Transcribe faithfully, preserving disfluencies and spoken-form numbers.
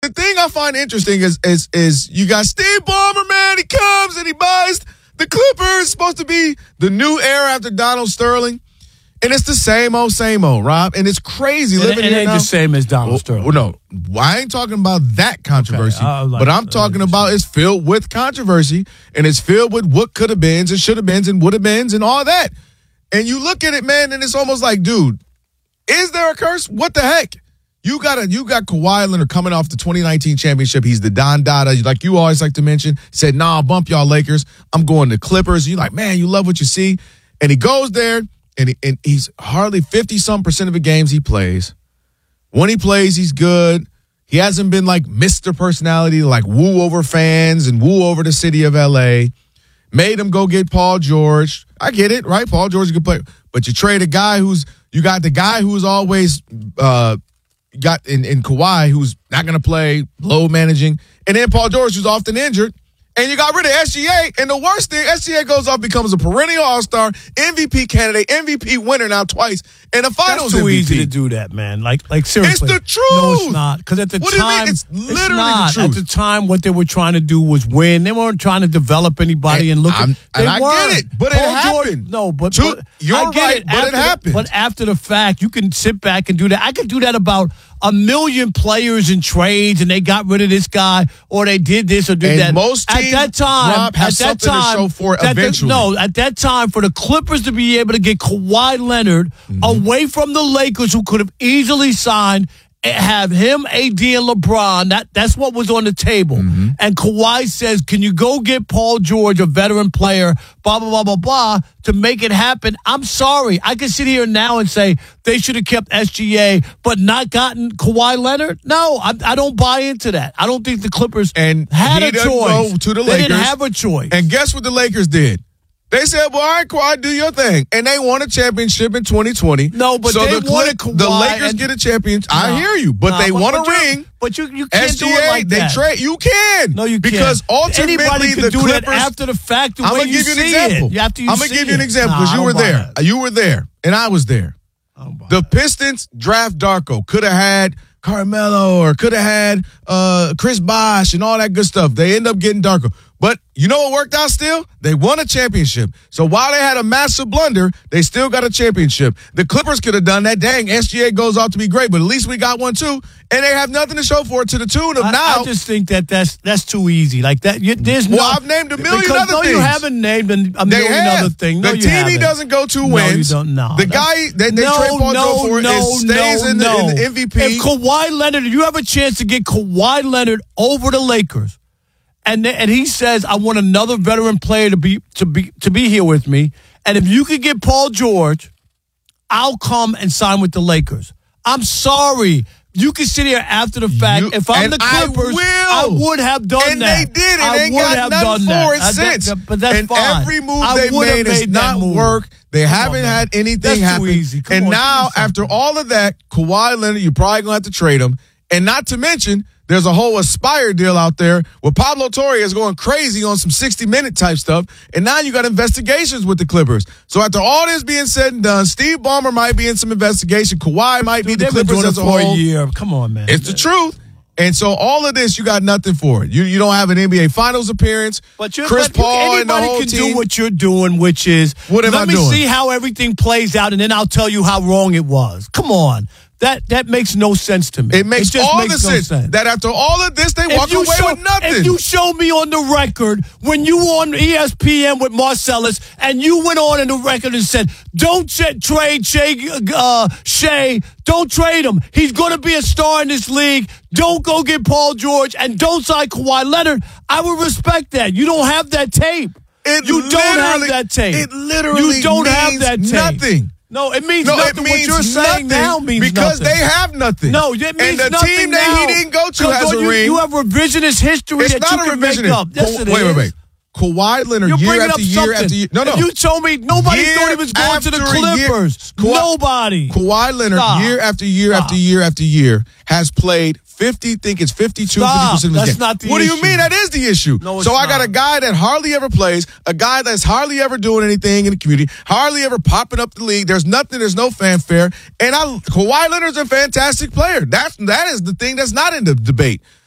the thing I find interesting is is is you got Steve Ballmer, man. He comes and he buys the Clippers. Supposed to be the new era after Donald Sterling. And it's the same old, same old, Rob. And it's crazy it, living it here ain't now. the same as Donald well, Sterling. Well, no, I ain't talking about that controversy. Okay, like, but I'm talking about it's filled with controversy, and it's filled with what could have beens and should have beens and would have beens and all that. And you look at it, man, and it's almost like, dude, is there a curse? What the heck? You got a, you got Kawhi Leonard coming off the twenty nineteen championship. He's the Don Dada, like you always like to mention. Said, nah, I'll bump y'all Lakers. I'm going to Clippers. You're like, man, you love what you see. And he goes there. And, he, and he's hardly fifty-some percent of the games he plays. When he plays, he's good. He hasn't been like Mister Personality, like woo over fans and woo over the city of L A. Made him go get Paul George. I get it, right? Paul George is a good player. But you trade a guy who's, you got the guy who's always uh, got in, in Kawhi, who's not going to play, low managing. And then Paul George, who's often injured. And you got rid of S G A, and the worst thing, S G A goes off, becomes a perennial All-Star, M V P candidate, M V P winner now twice, and a Finals That's too M V P. Easy to do that, man. Like, like seriously, it's the truth. No, it's not. Because at the what time, do you mean? It's literally it's not. the truth. At the time, what they were trying to do was win. They weren't trying to develop anybody and, and look. I'm, at, they and I weren't. get it, but Paul it happened. George, no, but, to, but you're I get right, it, but after it happened. The, but after the fact, you can sit back and do that. I could do that about a million players in trades, and they got rid of this guy, or they did this or did and that. Most teams, at that time, Rob, have at that something time, to show for it that eventually. The, no, at that time, for the Clippers to be able to get Kawhi Leonard mm-hmm. away from the Lakers, who could have easily signed, have him, A D, and LeBron. That that's what was on the table. Mm-hmm. And Kawhi says, "Can you go get Paul George, a veteran player, blah blah blah blah blah, to make it happen?" I'm sorry, I can sit here now and say they should have kept S G A, but not gotten Kawhi Leonard. No, I, I don't buy into that. I don't think the Clippers and had he a doesn't choice. Go to the they Lakers, didn't have a choice. And guess what the Lakers did? They said, well, all right, Kawhi, do your thing. And they won a championship in twenty twenty. No, but so they the, wanted Kawhi. The Lakers and, get a championship. No, I hear you, but no, they but, won but a you, ring. But you, you can't S G A, do it like they that. Trade, you can. No, you can't. Because ultimately, anybody can the do Clippers, that after the fact, the I'm way gonna you give you an see example. it. You have to I'm going to give you an example because nah, you were there. That. You were there, and I was there. The Pistons draft Darko. Could have had Carmelo or could have had uh, Chris Bosh and all that good stuff. They end up getting Darko. But you know what worked out still? They won a championship. So while they had a massive blunder, they still got a championship. The Clippers could have done that. Dang, S G A goes off to be great, but at least we got one too. And they have nothing to show for it to the tune of I, now. I just think that that's that's too easy. Like that, you, there's well, no. I've named a million because, other no, things. No, you haven't named a, a they million have. other things. No, the you team haven't. he doesn't go to no, wins. You don't, no, the guy that they no, trade Paul no, George for no, is stays no, in, the, no. in the M V P. If Kawhi Leonard, you have a chance to get Kawhi Leonard over the Lakers. And and he says, I want another veteran player to be to be to be here with me. And if you could get Paul George, I'll come and sign with the Lakers. I'm sorry. You can sit here after the fact. You, if I'm the Clippers, I, I would have done and that. And they did, and I they would got have nothing done for that. it since. I, but that's and fine. every move I they made has made not move. worked. They Come haven't on, had anything that's happen. Too easy. Come and on, now, after all of that, Kawhi Leonard, you're probably going to have to trade him. And not to mention, there's a whole Aspire deal out there where Pablo Torre is going crazy on some sixty-minute type stuff, and now you got investigations with the Clippers. So after all this being said and done, Steve Ballmer might be in some investigation. Kawhi might Dude, be the Clippers as a for whole. A year. Come on, man. It's the truth. And so all of this, you got nothing for it. You you don't have an N B A Finals appearance. But you're, Chris but Paul and the anybody whole can team. do what you're doing, which is What am let I me doing? see how everything plays out, and then I'll tell you how wrong it was. Come on. That that makes no sense to me. It makes it just all makes the no sense, sense that after all of this, they if walk away show, with nothing. If you show me on the record when you were on E S P N with Marcellus and you went on in the record and said, don't ch- trade Shea, uh, Shea, don't trade him. He's going to be a star in this league. Don't go get Paul George and don't sign Kawhi Leonard. I would respect that. You don't have that tape. It you don't have that tape. It literally you don't means have that tape. nothing. No, it means no, nothing. It means what you're saying now means because nothing. they have nothing. No, it means and the nothing team now. that he didn't go to has a you, ring. You have revisionist history it's that not you a can make revisionist. up. Yes, Ka- it wait, is. wait, wait. Kawhi Leonard, You're year bringing after up year something. after year. No, no. If you told me nobody year thought he was going to the after year- Clippers. Kawhi, Nobody. Kawhi Leonard, Stop. year after year Stop. after year after year, has played fifty, think it's fifty-two, Stop. fifty percent of his That's games. not the What issue. do you mean? That is the issue. No, it's so I got not. a guy that hardly ever plays, a guy that's hardly ever doing anything in the community, hardly ever popping up the league. There's nothing, there's no fanfare. And I, Kawhi Leonard's a fantastic player. That's, that is the thing that's not in the debate.